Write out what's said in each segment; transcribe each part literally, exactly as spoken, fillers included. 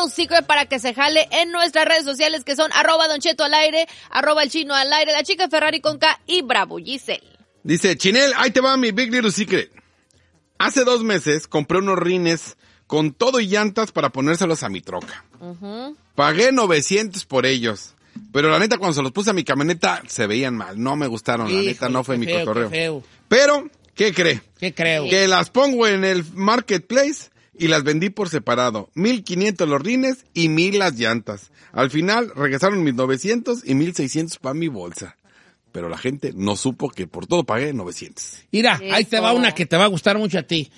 Little Secret para que se jale en nuestras redes sociales que son arroba Don Cheto al aire, arroba el chino al aire, la chica Ferrari con K y Bravo Giselle. Dice, Chinel, ahí te va mi Big Little Secret. Hace dos meses compré unos rines con todo y llantas para ponérselos a mi troca. Uh-huh. Pagué novecientos por ellos. Pero la neta, cuando se los puse a mi camioneta, se veían mal. No me gustaron, la Híjole, neta, no fue mi feo, cotorreo. feo. Pero, ¿qué cree? ¿Qué creo? Que las pongo en el marketplace y las vendí por separado. mil quinientos los rines y mil las llantas. Al final, regresaron mis novecientos y mil seiscientos para mi bolsa. Pero la gente no supo que por todo pagué novecientos. Mira, Eso. ahí te va una que te va a gustar mucho a ti.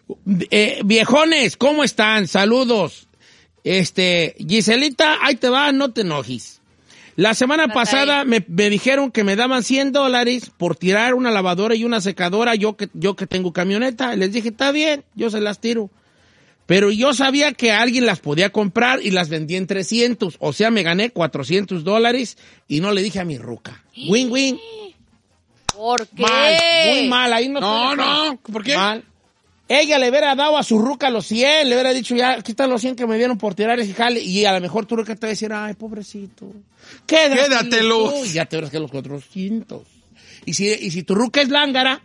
Eh, viejones, ¿cómo están? Saludos. Este, Giselita, ahí te va, no te enojes. La semana pasada me, me dijeron que me daban cien dólares por tirar una lavadora y una secadora, yo que, yo que tengo camioneta. Les dije, está bien, yo se las tiro. Pero yo sabía que alguien las podía comprar y las vendí en trescientos. O sea, me gané cuatrocientos dólares y no le dije a mi ruca. Win, win. ¿Por qué? Mal, muy mal. Ahí no, no, no, ¿por qué? Mal. Ella le hubiera dado a su ruca los cien, le hubiera dicho, ya, aquí están los cien que me dieron por tirar ese jale, y a lo mejor tu ruca te va a decir, ay, pobrecito, quédate, quédatelos. Y ya te verás que los cuatrocientos. Y si, y si tu ruca es lángara,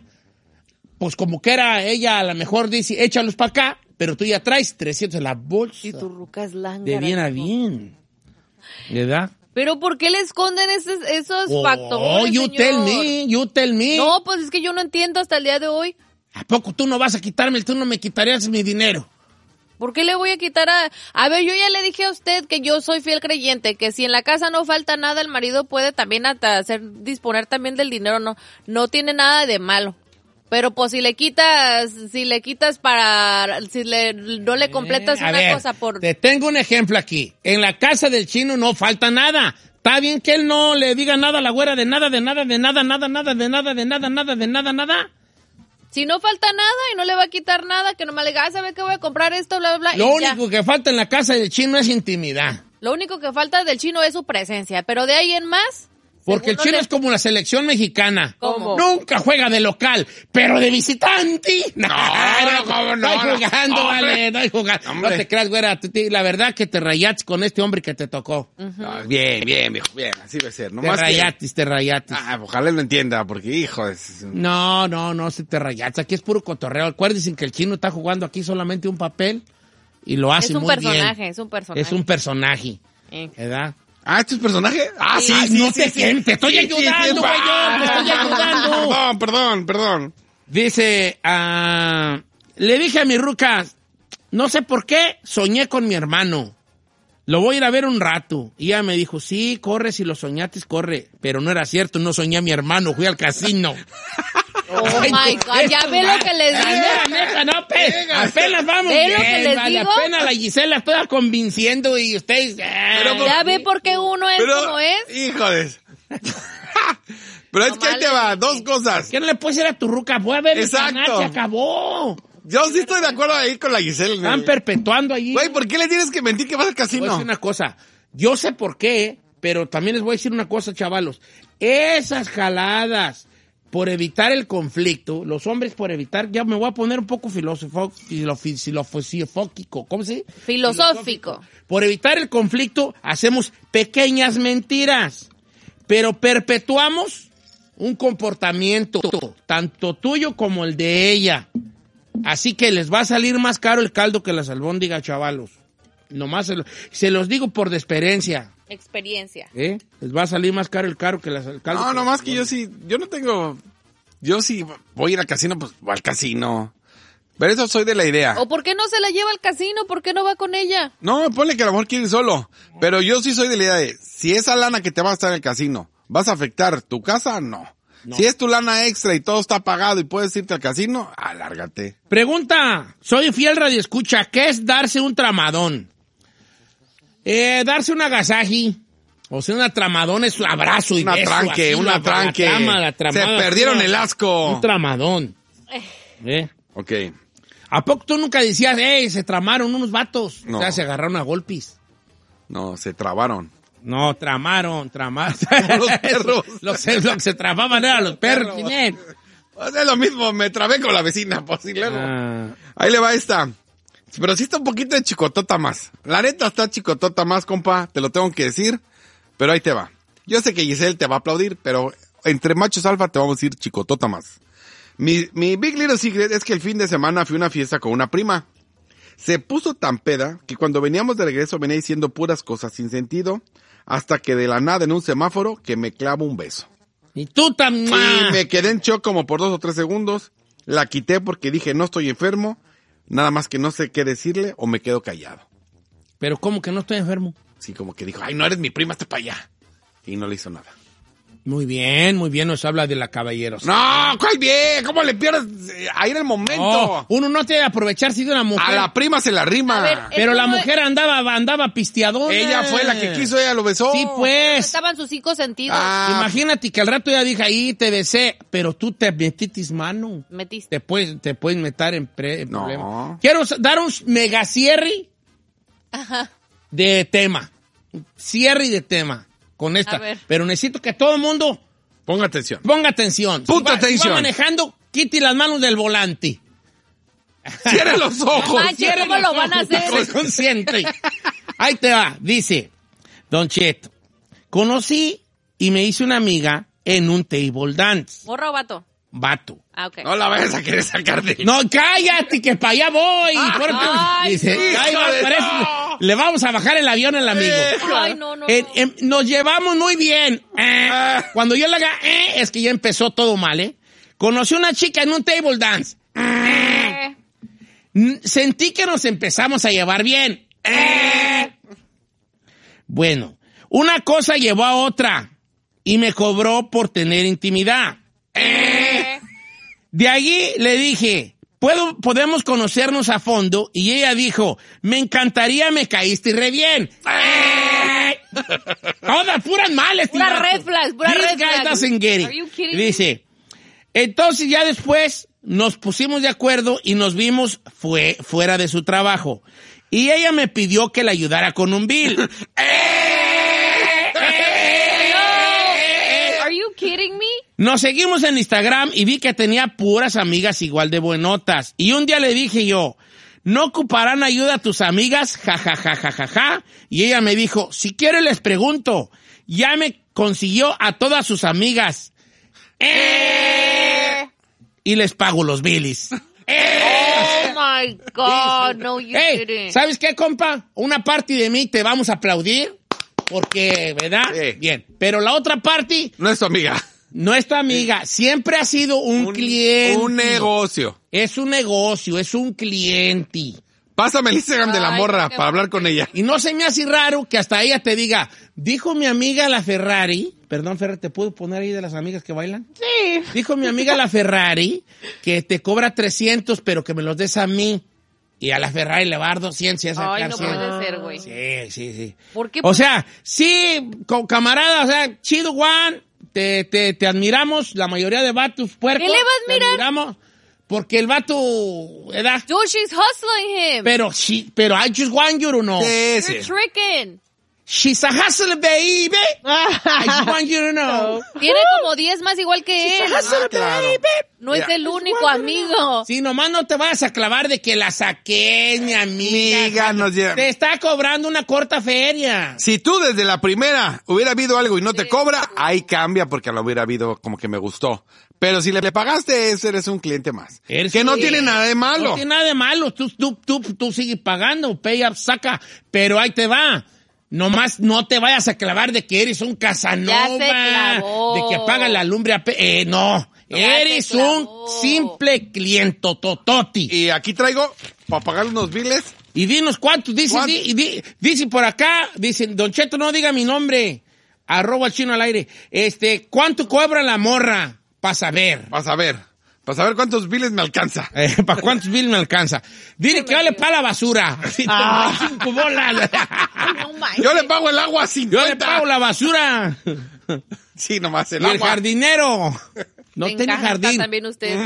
pues como que era ella, a lo mejor dice, échalos para acá, pero tú ya traes trescientos en la bolsa. Y tu ruca es lángara. De bien a bien. ¿Verdad? ¿Pero por qué le esconden esos, esos oh, factores, Oh, you señor? tell me, you tell me. No, pues es que yo no entiendo hasta el día de hoy. ¿A poco tú no vas a quitarme, tú no me quitarías mi dinero? ¿Por qué le voy a quitar a...? A ver, yo ya le dije a usted que yo soy fiel creyente, que si en la casa no falta nada, el marido puede también hasta hacer, disponer también del dinero, no, no tiene nada de malo. Pero pues si le quitas, si le quitas para, si le, no le completas eh, una ver, cosa por... Te tengo un ejemplo aquí. En la casa del chino no falta nada. Está bien que él no le diga nada a la güera de nada, de nada, de nada, nada, nada, de nada, de nada, nada, de nada, nada. Si no falta nada y no le va a quitar nada, que nomás le diga, ah, ¿sabe qué voy a comprar esto, bla, bla, bla? Lo y único ya. que falta en la casa del chino es intimidad. Lo único que falta del chino es su presencia, pero de ahí en más... Porque el chino le... es como la selección mexicana. ¿Cómo? Nunca juega de local, pero de visitante. No, no, no, no, no jugando, hombre. Vale, no hay jugando. Hombre. No te creas, güera, la verdad que te rayaste con este hombre que te tocó. Uh-huh. No, bien, bien, viejo, bien, así debe ser. No te más rayatis, que... te rayatis. Ah, ojalá él lo entienda, porque hijo es... No, no, no, se te rayatis. Aquí es puro cotorreo. Acuérdense que el chino está jugando aquí solamente un papel y lo hace muy bien. Es un personaje, es un personaje. Es un personaje, eh. ¿verdad? Ah, ¿este es personaje? Ah, sí, Ay, sí, no sí, te, sí, te estoy sí, ayudando, güey, sí, sí, te estoy ayudando. Perdón, perdón, perdón. Dice, uh, le dije a mi ruca, no sé por qué, soñé con mi hermano. Lo voy a ir a ver un rato. Y ella me dijo, sí, corre, si lo soñaste, corre. Pero no era cierto, no soñé a mi hermano, fui al casino. Oh, ay, my God, ya ve lo que les digo. Neta, neta, no, pe, apenas vamos ¿Ve bien, lo que les vale, digo? apenas la Gisela toda convenciendo y ustedes... Pero, ya ve por qué uno es pero, como es. Híjoles. Pero es que ahí te va, dos cosas. ¿Qué no le puedes decir a tu ruca? Voy a ver el Exacto. canal, se acabó. Yo sí estoy de acuerdo ahí con la Gisela. Están perpetuando allí. Güey, ¿por qué le tienes que mentir que vas al casino? Voy a decir una cosa. Yo sé por qué, pero también les voy a decir una cosa, chavalos. Esas jaladas por evitar el conflicto, los hombres por evitar, ya me voy a poner un poco filosofo, filosofóquico, ¿cómo se dice? Filosófico. Por evitar el conflicto, hacemos pequeñas mentiras, pero perpetuamos un comportamiento, tanto tuyo como el de ella. Así que les va a salir más caro el caldo que las albóndigas, chavalos. Nomás se, lo, se los digo por experiencia. Experiencia. ¿Eh? Les va a salir más caro el caro que las el caldo. No, que nomás las que yo sí, yo no tengo, yo sí voy a ir al casino, pues voy al casino. Pero eso soy de la idea. ¿O por qué no se la lleva al casino? ¿Por qué no va con ella? No, ponle que a lo mejor quiere ir solo. Pero yo sí soy de la idea de, si esa lana que te va a estar en el casino, ¿vas a afectar tu casa? No. No. Si es tu lana extra y todo está pagado y puedes irte al casino, alárgate. Pregunta, soy fiel radioescucha, ¿qué es darse un tramadón? Eh, darse un agasaji, o sea, una tramadón es un abrazo y una beso. Tranque, así, una la, tranque, la trama, la tramada, se perdieron una, el asco. Un tramadón. ¿Eh? Ok. ¿A poco tú nunca decías, hey, se tramaron unos vatos? No. O sea, se agarraron a golpes. No, se trabaron. No, tramaron, tramaron. Los perros. los, los que se tramaban eran los perros. Bien. O sea, lo mismo, me trabé con la vecina, pues, y luego. Ah. Ahí le va esta. Pero sí está un poquito de chicotota más. La neta está chicotota más, compa, te lo tengo que decir. Pero ahí te va. Yo sé que Giselle te va a aplaudir, pero entre machos alfa te vamos a decir chicotota más. Mi, mi Big Little Secret es que el fin de semana fui a una fiesta con una prima. Se puso tan peda que cuando veníamos de regreso venía diciendo puras cosas sin sentido, hasta que de la nada en un semáforo que me clavo un beso. Y tú también. Y me quedé en shock como por dos o tres segundos. La quité porque dije no estoy enfermo, nada más que no sé qué decirle o me quedo callado. Pero ¿cómo que no estoy enfermo? Sí, como que dijo, ay, no eres mi prima, hasta para allá. Y no le hizo nada. Muy bien, muy bien, nos habla de la caballeros. No, ¿cuál bien? ¿Cómo le pierdes ahí en el momento? No, uno no tiene que aprovecharse de una mujer. A la prima se la rima. A ver, Pero la no mujer andaba, andaba pisteadora. Ella fue la que quiso, ella lo besó. Sí, pues. Estaban sus cinco sentidos. Ah. Imagínate que al rato ya dije, ahí te besé, pero tú te metitis mano. Metiste. Te puedes, te puedes meter en, pre, en No. problemas. Quiero dar un mega cierre Ajá. de tema. Cierre de tema con A esta. ver. Pero necesito que todo el mundo Ponga atención. ponga atención. Punto Si va- atención. Si va manejando, quite las manos del volante. Cierre los ojos. Manche, Cierre ¿cómo los lo van a ojos, hacer? soy consciente. Ahí te va. Dice, Don Cheto, conocí y me hice una amiga en un table dance. ¿Morra o vato? Vato. Ah, ok. No la vayas a querer sacar de... No, cállate, que para allá voy. ¿Por qué? Ay, Dice, no. "Ay, va, Hijo de parece- no". le vamos a bajar el avión al amigo. Ay, no, no, En- no. en- nos llevamos muy bien. Eh, Ah. cuando yo le haga, eh, es que ya empezó todo mal, ¿eh? Conocí una chica en un table dance. Eh, N- Sentí que nos empezamos a llevar bien. Eh. Bueno, una cosa llevó a otra y me cobró por tener intimidad. eh. De allí le dije, ¿puedo, podemos conocernos a fondo? Y ella dijo, me encantaría, me caíste re bien. Eh. Todas puras males. Pura tío. red flags, pura This red guy flags. doesn't get it. Are you kidding me? Dice, entonces ya después nos pusimos de acuerdo y nos vimos fue, fuera de su trabajo. Y ella me pidió que le ayudara con un bill. Are you kidding me? Nos seguimos en Instagram y vi que tenía puras amigas igual de buenotas. Y un día le dije yo, ¿no ocuparán ayuda a tus amigas? Ja, ja, ja, ja, ja, ja. Y ella me dijo, si quiero les pregunto. Ya me consiguió a todas sus amigas. Eh. Y les pago los bilis. Oh my God, no, you Hey, didn't. ¿sabes qué, compa? Una parte de mí te vamos a aplaudir. Porque, ¿verdad? Sí. Bien. Pero la otra parte No es tu amiga. no es tu amiga. Siempre ha sido un, cliente. Un negocio. Es un negocio, es un cliente. Pásame el Instagram de la Ay, morra qué para hablar con ella. Y no se me hace raro que hasta ella te diga, dijo mi amiga la Ferrari, perdón, Ferrari, ¿te puedo poner ahí de las amigas que bailan? Sí. Dijo mi amiga la Ferrari que te cobra trescientos, pero que me los des a mí. Y a la Ferrari le va a dar doscientos y a sacar Ay, no cien. puede ser, güey. Sí, sí, sí. ¿Por qué? O sea, sí, co- camarada, o sea, chido, Juan, te, te, te admiramos, la mayoría de vatos puercos. ¿Qué le vas a te admirar? admiramos porque el vato, ¿verdad? Dude, she's hustling him. Pero sí, pero I just want you to know. Sí, sí. You're tricking. She's a hustler, baby. I just want you to know. Tiene como diez más igual que él. She's a hustler, claro. baby. No es Mira, el único amigo. Si nomás no te vayas a clavar de que la saqué, mi amiga. Amiga, nos lleva. Te está cobrando una corta feria. Si tú desde la primera hubiera habido algo y no te cobra, ahí cambia porque lo hubiera habido como que me gustó. Pero si le, le pagaste eso, eres un cliente más. Eres que no un- tiene nada de malo. No tiene nada de malo. Tú, tú, tú, tú sigues pagando, pay up, saca. Pero ahí te va. Nomás no te vayas a clavar de que eres un Casanova. Ya se clavó. De que paga la lumbre a pe- Eh, no. Ya eres se un clavó. simple cliente tototi. Y aquí traigo para pagar unos biles. Y dinos cuántos, dice, ¿Cuánto? di- y di- dice por acá, dice, Don Cheto, no diga mi nombre, arroba el chino al aire, este, ¿cuánto cobra la morra? Para saber, Vas a ver. Para saber cuántos biles me alcanza. eh, para cuántos bills me alcanza. Dile que vale para la basura, Ah. cinco bolas. No manches. Yo le pago el agua a cincuenta. Yo le pago la basura. Sí, nomás el Y el agua. jardinero. No Me tiene encanta jardín. también usted.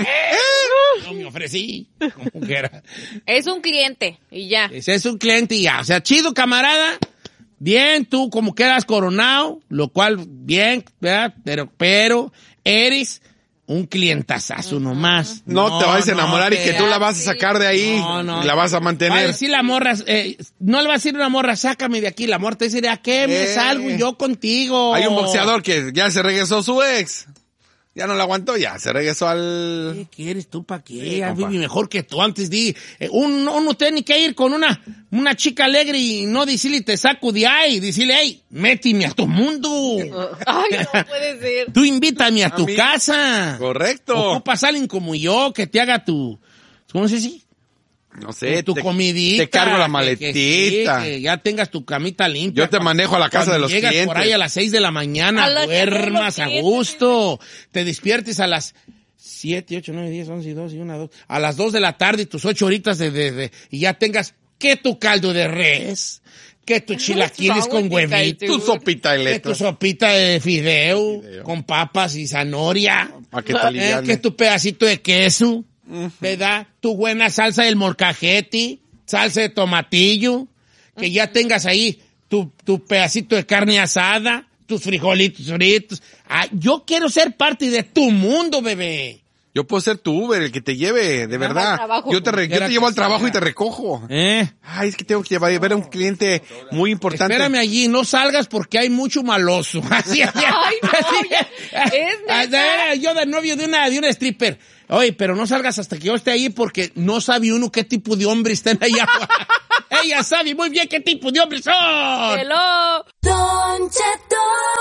No me ofrecí. Como que era. Es un cliente y ya. Ese es un cliente y ya. O sea, chido, camarada. Bien, tú como quedas coronado, lo cual, bien, ¿verdad? Pero, pero, eres un clientazazo nomás. No, no te vas a enamorar no, y que tú la vas a sacar de ahí. No, no. Y la vas a mantener. Va a decir la morra, eh, no le va a decir una morra, sácame de aquí. La morra te dice, ¿a qué me eh, salgo yo contigo? Hay un boxeador que ya se regresó su ex. Ya no la aguantó, ya se regresó al... ¿Qué quieres tú para qué? Sí, viví mejor que tú antes di. Eh, un, uno tiene que ir con una, una chica alegre y no decirle te saco de ahí. Decirle, hey, méteme a tu mundo. Ay, no puede ser. Tú invítame a, a tu mí. casa. Correcto. Ocupas a alguien como yo que te haga tu... ¿Cómo se dice? No sé, tu te, comidita. Te cargo la maletita. Que, que, que ya tengas tu camita limpia. Yo te manejo a la casa de los llegas clientes. Por ahí a las seis de la mañana, a duermas a gusto. Te despiertes a las siete, ocho, nueve, diez, once, doce, una, dos. A las dos de la tarde, tus ocho horitas de, de, de y ya tengas que tu caldo de res, que tu chilaquiles con huevitos, tu sopita de que leche, tu sopita de fideo, fideo. con papas y zanahoria, que, eh, que tu pedacito de queso. Uh-huh. ¿Verdad? Tu buena salsa del molcajete, salsa de tomatillo, que uh-huh. ya tengas ahí tu, tu pedacito de carne asada, tus frijolitos fritos. Ah, yo quiero ser parte de tu mundo, bebé. Yo puedo ser tu Uber, el que te lleve, de no, verdad. Yo te, re, yo te llevo al trabajo sea. y te recojo. ¿Eh? Ay, es que tengo que llevar a ver a un cliente muy importante. Espérame allí, no salgas porque hay mucho maloso. Así, así, Ay, no, así, ya, es neta. Yo de novio de una, de una stripper. Oye, pero no salgas hasta que yo esté ahí porque no sabe uno qué tipo de hombres están allá. Ella sabe muy bien qué tipo de hombres son. Hello. Don Cheto.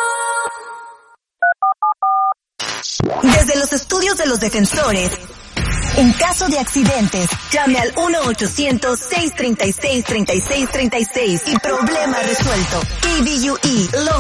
Desde los estudios de los defensores, en caso de accidentes, llame al uno ochocientos, seiscientos treinta y seis, treinta y seis treinta y seis y problema resuelto. K B U E